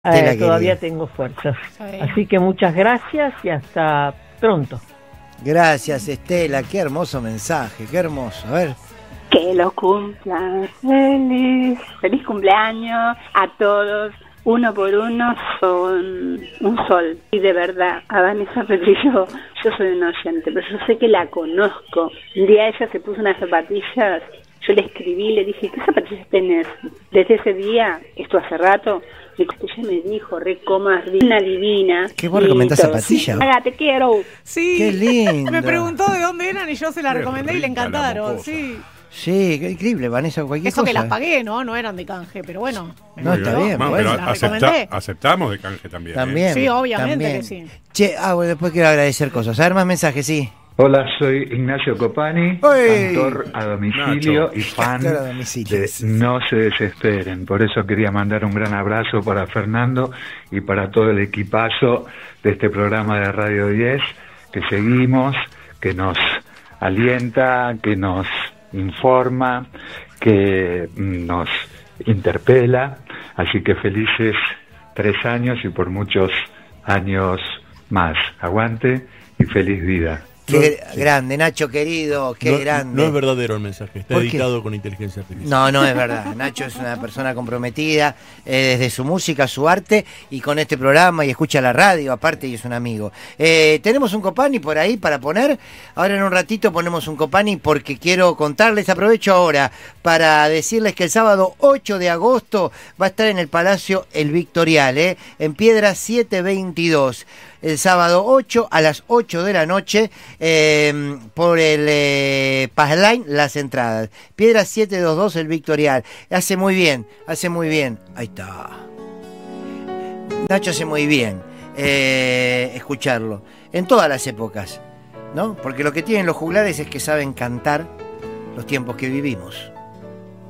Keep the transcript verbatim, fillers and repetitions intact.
Eh, todavía tengo fuerzas. Así que muchas gracias y hasta pronto. Gracias, Estela. Qué hermoso mensaje, qué hermoso. A ver. Que lo cumplan feliz. Feliz cumpleaños a todos. Uno por uno son un sol. Y de verdad, a Vanessa Petrillo, yo soy un oyente, pero yo sé que la conozco. Un día ella se puso unas zapatillas. Yo le escribí, le dije, ¿qué zapatillas tenés? Desde ese día, esto hace rato, ella me dijo, re comas, una divina. ¿Qué vos recomendás zapatillas? Haga, te quiero. Sí. Qué lindo. Me preguntó de dónde eran y yo se las recomendé y le encantaron. Sí. Sí, qué increíble, Vanessa, cualquier Eso cosa. que las pagué, ¿no? No eran de canje, pero bueno. No, está bien. Bueno, bueno. pero acepta, aceptamos de canje también. También. ¿eh? Sí, obviamente también. que sí. Che, ah, bueno, después quiero agradecer cosas. A ver, más mensajes, sí. Hola, soy Ignacio Copani, ¡Uy! cantor a domicilio Nacho. y fan Cantor a domicilio. de No se desesperen. Por eso quería mandar un gran abrazo para Fernando y para todo el equipazo de este programa de Radio diez, que seguimos, que nos alienta, que nos informa, que nos interpela. Así que felices tres años y por muchos años más. Aguante y feliz vida. Qué no, grande, Nacho querido, qué no, grande. No es verdadero el mensaje, está ¿Por editado qué? con inteligencia artificial. No, no es verdad. Nacho es una persona comprometida eh, desde su música, su arte y con este programa y escucha la radio, aparte, y es un amigo. Eh, tenemos un Copani por ahí para poner. Ahora en un ratito ponemos un Copani porque quiero contarles, aprovecho ahora para decirles que el sábado ocho de agosto va a estar en el Palacio El Victorial, eh, en Piedra setecientos veintidós. El sábado ocho a las ocho de la noche eh, por el eh, Passline las entradas. Piedra setecientos veintidós el Victorial. Hace muy bien, hace muy bien. Ahí está. Nacho hace muy bien eh, escucharlo. En todas las épocas, ¿no? Porque lo que tienen los juglares es que saben cantar los tiempos que vivimos.